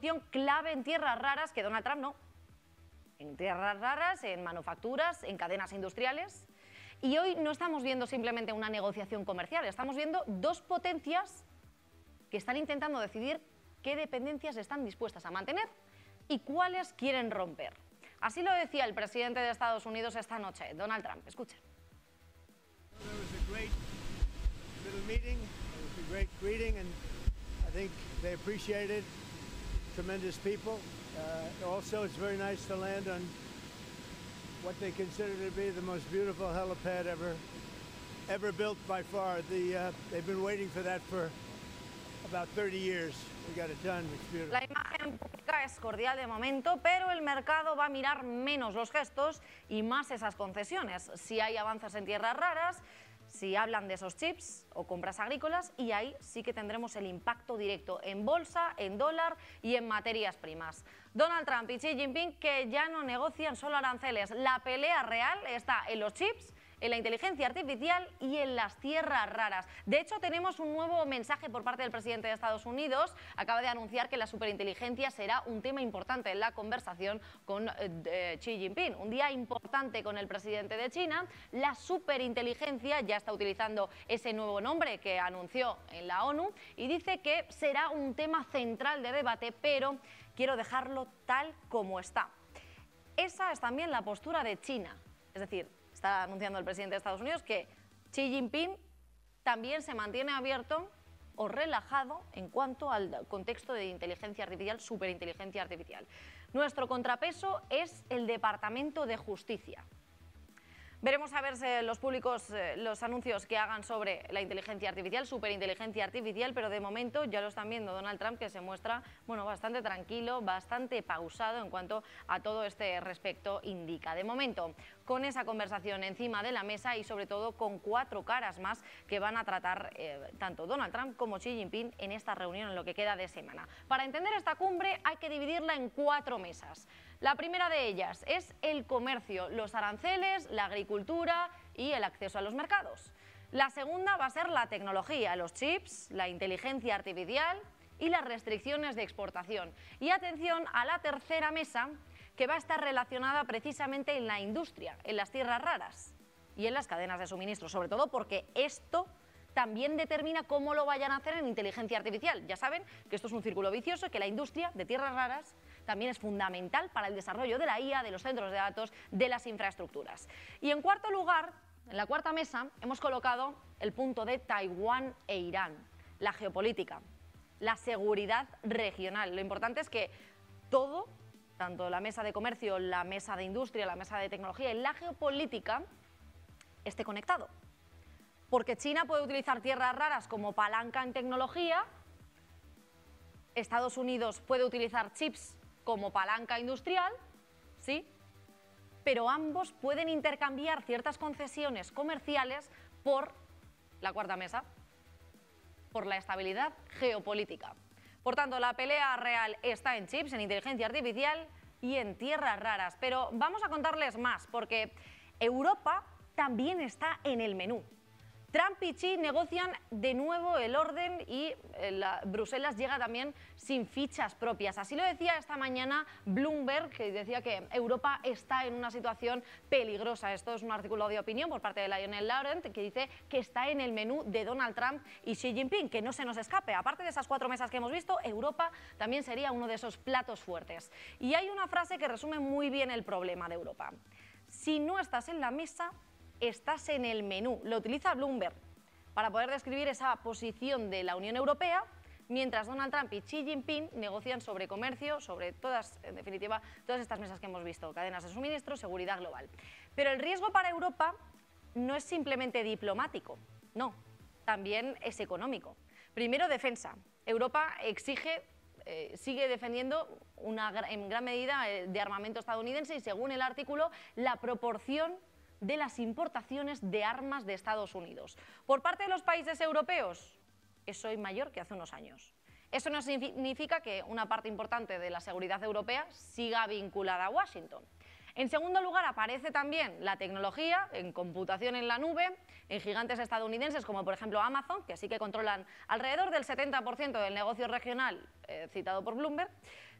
posición clave en tierras raras que Donald Trump no. En tierras raras, en manufacturas, en cadenas industriales. Y hoy no estamos viendo simplemente una negociación comercial, estamos viendo dos potencias que están intentando decidir qué dependencias están dispuestas a mantener y cuáles quieren romper. Así lo decía el presidente de Estados Unidos esta noche, Donald Trump. Escuchen. Tremendous people. Also, it's very nice to land on what they consider to be the most beautiful helipad ever built by far. They've been waiting for that for about 30 years. We got it done. It's beautiful. La imagen pública es cordial de momento, pero el mercado va a mirar menos los gestos y más esas concesiones. Si hay avances en tierras raras, si hablan de esos chips o compras agrícolas, y ahí sí que tendremos el impacto directo en bolsa, en dólar y en materias primas. Donald Trump y Xi Jinping que ya no negocian solo aranceles. La pelea real está en los chips, en la inteligencia artificial y en las tierras raras. De hecho, tenemos un nuevo mensaje por parte del presidente de Estados Unidos. Acaba de anunciar que la superinteligencia será un tema importante en la conversación con Xi Jinping. Un día importante con el presidente de China. La superinteligencia ya está utilizando ese nuevo nombre que anunció en la ONU y dice que será un tema central de debate, pero quiero dejarlo tal como está. Esa es también la postura de China, es decir, está anunciando el presidente de Estados Unidos que Xi Jinping también se mantiene abierto o relajado en cuanto al contexto de inteligencia artificial, superinteligencia artificial. Nuestro contrapeso es el Departamento de Justicia. Veremos a ver los públicos los anuncios que hagan sobre la inteligencia artificial, superinteligencia artificial, pero de momento ya lo están viendo Donald Trump, que se muestra bastante tranquilo, bastante pausado en cuanto a todo este respecto indica. De momento, con esa conversación encima de la mesa y sobre todo con 4 caras más que van a tratar tanto Donald Trump como Xi Jinping en esta reunión en lo que queda de semana. Para entender esta cumbre hay que dividirla en 4 mesas. La primera de ellas es el comercio, los aranceles, la agricultura y el acceso a los mercados. La segunda va a ser la tecnología, los chips, la inteligencia artificial y las restricciones de exportación. Y atención a la tercera mesa, que va a estar relacionada precisamente en la industria, en las tierras raras y en las cadenas de suministro, sobre todo porque esto también determina cómo lo vayan a hacer en inteligencia artificial. Ya saben que esto es un círculo vicioso y que la industria de tierras raras también es fundamental para el desarrollo de la IA, de los centros de datos, de las infraestructuras. Y en cuarto lugar, en la cuarta mesa, hemos colocado el punto de Taiwán e Irán, la geopolítica, la seguridad regional. Lo importante es que todo, tanto la mesa de comercio, la mesa de industria, la mesa de tecnología y la geopolítica, esté conectado. Porque China puede utilizar tierras raras como palanca en tecnología, Estados Unidos puede utilizar chips como palanca industrial, ¿sí? Pero ambos pueden intercambiar ciertas concesiones comerciales por la cuarta mesa, por la estabilidad geopolítica. Por tanto, la pelea real está en chips, en inteligencia artificial y en tierras raras. Pero vamos a contarles más, porque Europa también está en el menú. Trump y Xi negocian de nuevo el orden y Bruselas llega también sin fichas propias. Así lo decía esta mañana Bloomberg, que decía que Europa está en una situación peligrosa. Esto es un artículo de opinión por parte de Lionel Laurent, que dice que está en el menú de Donald Trump y Xi Jinping, que no se nos escape. Aparte de esas 4 mesas que hemos visto, Europa también sería uno de esos platos fuertes. Y hay una frase que resume muy bien el problema de Europa. Si no estás en la mesa, estás en el menú. Lo utiliza Bloomberg para poder describir esa posición de la Unión Europea, mientras Donald Trump y Xi Jinping negocian sobre comercio, sobre todas, en definitiva, todas estas mesas que hemos visto, cadenas de suministro, seguridad global. Pero el riesgo para Europa no es simplemente diplomático, no, también es económico. Primero, defensa. Europa sigue defendiendo en gran medida de armamento estadounidense y, según el artículo, la proporción de las importaciones de armas de Estados Unidos. Por parte de los países europeos, es hoy mayor que hace unos años. Eso no significa que una parte importante de la seguridad europea siga vinculada a Washington. En segundo lugar, aparece también la tecnología en computación en la nube, en gigantes estadounidenses como por ejemplo Amazon, que sí que controlan alrededor del 70% del negocio regional citado por Bloomberg.